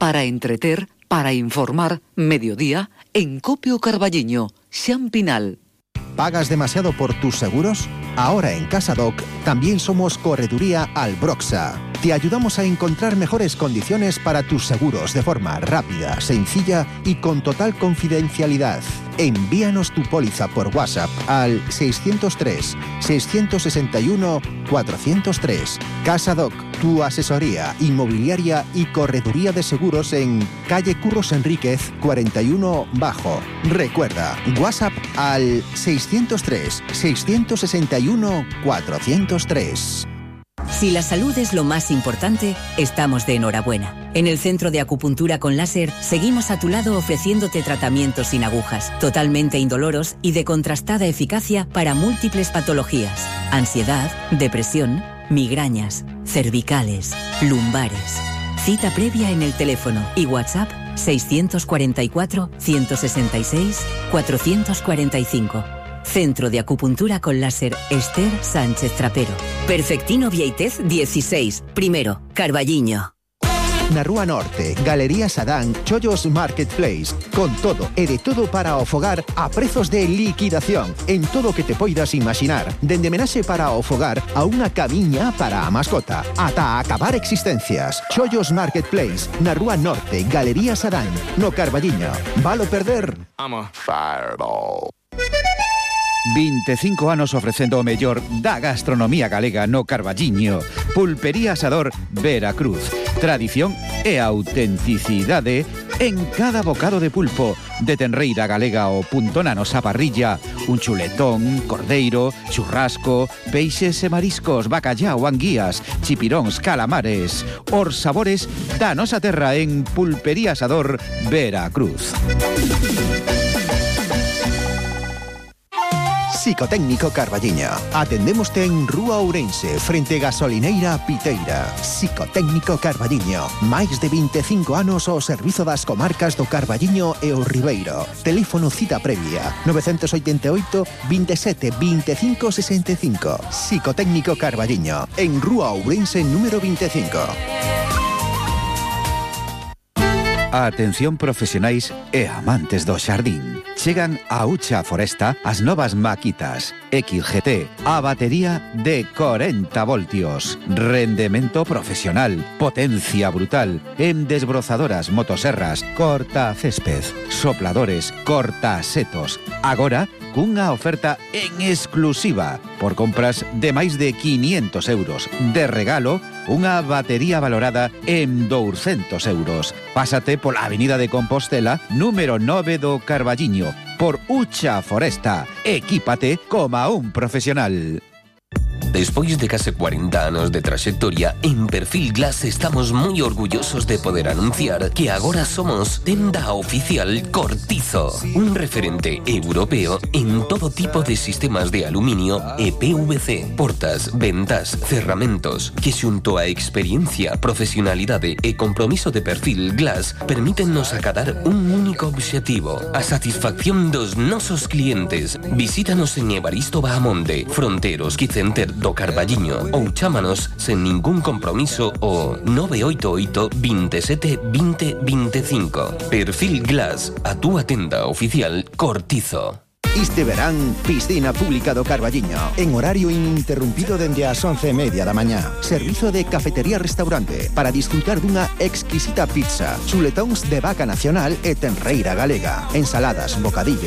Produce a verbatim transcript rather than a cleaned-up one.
para entreter, para informar, mediodía, en Copio Carballiño, Xampinal. ¿Pagas demasiado por tus seguros? Ahora en CasaDoc también somos Correduría Albroxa. Te ayudamos a encontrar mejores condiciones para tus seguros de forma rápida, sencilla y con total confidencialidad. Envíanos tu póliza por WhatsApp al seiscientos tres, seiscientos sesenta y uno, cuatrocientos tres. CasaDoc, tu asesoría inmobiliaria y correduría de seguros en calle Curros Enríquez cuarenta y uno Bajo. Recuerda, WhatsApp al seiscientos tres, seiscientos sesenta y uno, cuatrocientos tres. Si la salud es lo más importante, estamos de enhorabuena. En el Centro de Acupuntura con Láser seguimos a tu lado ofreciéndote tratamientos sin agujas, totalmente indoloros y de contrastada eficacia para múltiples patologías: ansiedad, depresión, migrañas, cervicales, lumbares. Cita previa en el teléfono y WhatsApp seiscientos cuarenta y cuatro, ciento sesenta y seis, cuatrocientos cuarenta y cinco. Centro de Acupuntura con Láser Esther Sánchez Trapero. Perfectino Vieitez dieciséis, primero, Carballiño. Na Rúa Norte, Galería Sadán, Chollos Marketplace, con todo e de todo para o fogar a prezos de liquidación en todo o que te poidas imaginar, dende menaxe para o fogar a unha camiña para a mascota, ata acabar existencias. Chollos Marketplace, na Rúa Norte, Galería Sadán, no Carballiño. Valo perder? Vamos. Fireball. vinte e cinco anos ofrecendo o mellor da gastronomía galega no Carballiño. Pulpería Asador Veracruz. Tradición e autenticidade en cada bocado de pulpo. De tenreira galega o punto na nosa parrilla. Un chuletón, cordeiro, churrasco, peixes e mariscos, bacallao, anguías, chipiróns, calamares. Os sabores da nosa terra en Pulpería Asador Veracruz. Psicotécnico Carballiño. Atendémoste en Rúa Ourense, frente Gasolineira Piteira. Psicotécnico Carballiño. Máis de vinte e cinco anos ao servizo das comarcas do Carballiño e o Ribeiro. Teléfono cita previa nove oito oito, veintisiete, veinticinco sesenta y cinco. Psicotécnico Carballiño. En Rúa Ourense número veinticinco. Atención profesionais e amantes do xardín. Chegan a Ucha Foresta as novas maquitas X G T, a batería de cuarenta voltios, rendemento profesional, potencia brutal, en desbrozadoras, motoserras, corta césped, sopladores, corta setos. Agora, cunha oferta en exclusiva por compras de máis de quinientos euros. De regalo, unha batería valorada en douscentos euros. Pásate pola Avenida de Compostela, número nove do Carballiño, por Ucha Foresta. Equípate como un profesional. Despois de case cuarenta anos de traxectoria, en Perfil Glass estamos moi orgullosos de poder anunciar que agora somos tenda oficial Cortizo, un referente europeo en todo tipo de sistemas de aluminio e P V C, portas, ventas, cerramentos, que xunto a experiencia, profesionalidade e compromiso de Perfil Glass permítennos acadar un único obxectivo: a satisfacción dos nosos clientes. Visítanos en Evaristo Bahamonde, Fronteros Quicenter do Carballiño, ou chámanos sen ningún compromiso o nove oito oito, veintisiete, veinte, veinticinco. Perfil Glass, a túa tenda oficial Cortizo. Este verán, piscina pública do Carballiño, en horario ininterrumpido dende as once e media da mañá. Servizo de cafetería-restaurante para disfrutar dunha exquisita pizza, chuletóns de vaca nacional e tenreira galega, ensaladas, bocadillo,